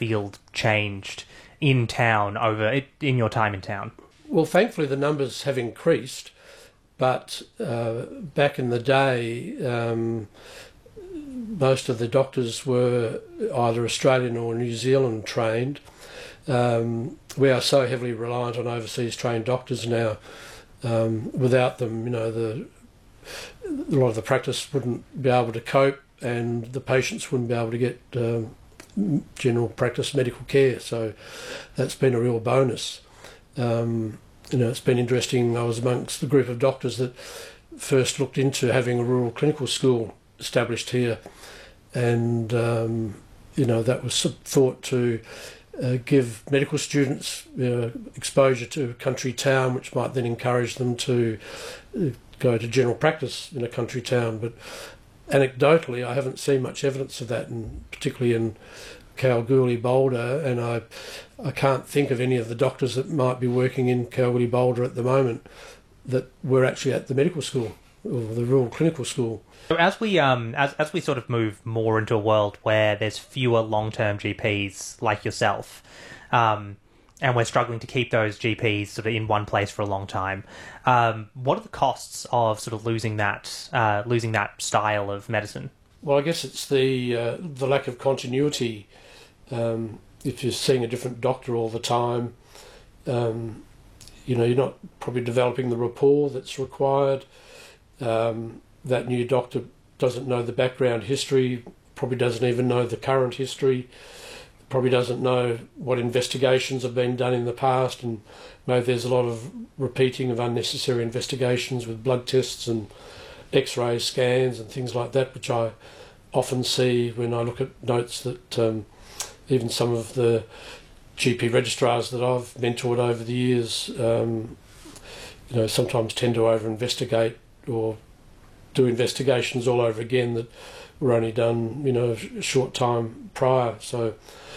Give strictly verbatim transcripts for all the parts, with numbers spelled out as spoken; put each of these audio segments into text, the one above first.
field changed in town over in your time in town? Well, thankfully the numbers have increased, but uh, back in the day, um, most of the doctors were either Australian or New Zealand trained. Um, we are so heavily reliant on overseas trained doctors now. Um, without them, you know, the a lot of the practice wouldn't be able to cope, and the patients wouldn't be able to get um, general practice medical care. So that's been a real bonus. Um, you know, it's been interesting. I was amongst the group of doctors that first looked into having a rural clinical school established here, and um, you know, that was thought to uh, give medical students uh, exposure to a country town, which might then encourage them to uh, go to general practice in a country town. But anecdotally, I haven't seen much evidence of that, and particularly in Kalgoorlie, Boulder, and I I can't think of any of the doctors that might be working in Kalgoorlie, Boulder at the moment that were actually at the medical school or the rural clinical school. So as we um as as we sort of move more into a world where there's fewer long-term G Ps like yourself, um, and we're struggling to keep those G Ps sort of in one place for a long time, um, what are the costs of sort of losing that uh, losing that style of medicine? Well, I guess it's the uh, the lack of continuity. Um, if you're seeing a different doctor all the time, um, you know, you're not probably developing the rapport that's required. Um, that new doctor doesn't know the background history, probably doesn't even know the current history, probably doesn't know what investigations have been done in the past, and maybe there's a lot of repeating of unnecessary investigations with blood tests and X-ray scans and things like that, which I often see when I look at notes that um, even some of the G P registrars that I've mentored over the years, um, you know, sometimes tend to over-investigate or do investigations all over again that were only done, you know, a short time prior. So,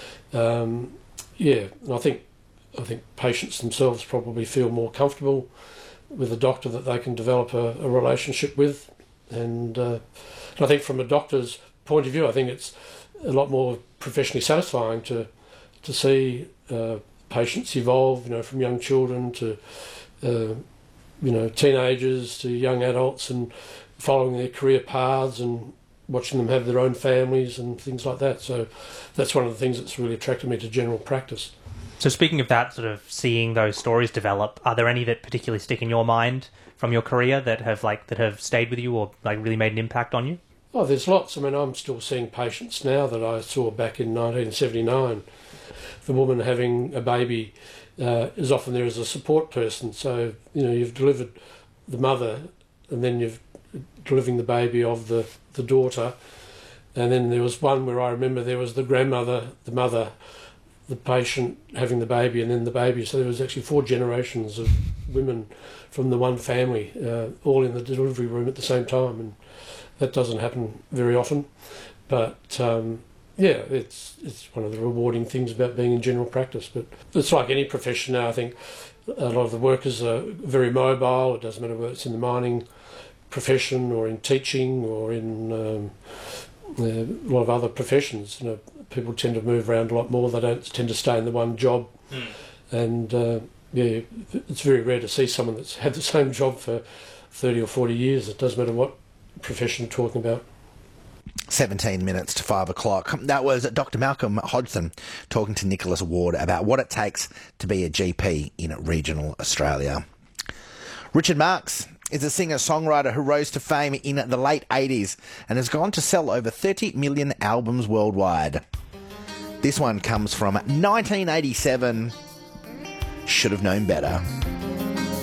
um, yeah, and I think I think patients themselves probably feel more comfortable with a doctor that they can develop a, a relationship with, and, uh, and I think from a doctor's point of view, I think it's a lot more professionally satisfying to to see uh, patients evolve, you know, from young children to uh, you know, teenagers to young adults, and following their career paths and watching them have their own families and things like that. So that's one of the things that's really attracted me to general practice. So speaking of that, sort of seeing those stories develop, are there any that particularly stick in your mind from your career that have like that have stayed with you or like really made an impact on you? Oh, there's lots. I mean, I'm still seeing patients now that I saw back in nineteen seventy-nine. The woman having a baby uh, is often there as a support person. So, you know, you've delivered the mother and then you've delivering the baby of the, the daughter. And then there was one where I remember there was the grandmother, the mother, the patient having the baby, and then the baby. So there was actually four generations of women from the one family, uh, all in the delivery room at the same time. And that doesn't happen very often. But, um, yeah, it's it's one of the rewarding things about being in general practice. But it's like any profession now. I think a lot of the workers are very mobile. It doesn't matter whether it's in the mining profession or in teaching or in um, a lot of other professions. You know, people tend to move around a lot more. They don't tend to stay in the one job. Mm. And, uh, yeah, it's very rare to see someone that's had the same job for thirty or forty years. It doesn't matter what profession you're talking about. seventeen minutes to five o'clock. That was Doctor Malcolm Hodgson talking to Nicholas Ward about what it takes to be a G P in regional Australia. Richard Marx is a singer-songwriter who rose to fame in the late eighties and has gone to sell over thirty million albums worldwide. This one comes from nineteen eighty-seven. Should have known better.